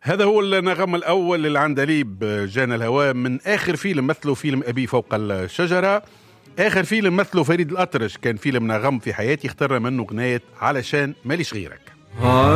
هذا هو النغم الأول للعندليب، جانا الهواء من آخر فيلم مثله، فيلم أبي فوق الشجرة. آخر فيلم مثله فريد الأطرش كان فيلم نغم في حياتي، اخترنا منه غناية علشان ماليش غيرك.